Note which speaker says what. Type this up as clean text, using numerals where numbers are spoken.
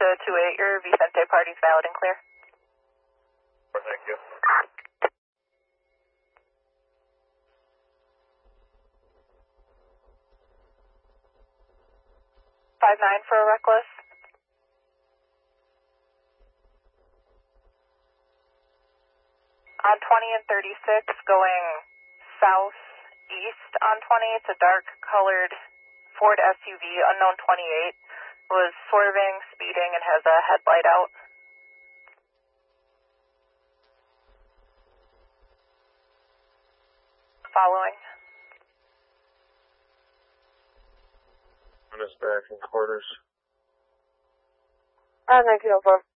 Speaker 1: to 28, your Vicente party's valid and clear.
Speaker 2: Thank you.
Speaker 1: 5-9 for a reckless. On 20 and 36, going southeast on 20, it's a dark colored Ford SUV, unknown 28, was swerving, speeding, and has a headlight out. Following.
Speaker 2: On his back in quarters.
Speaker 1: 1904.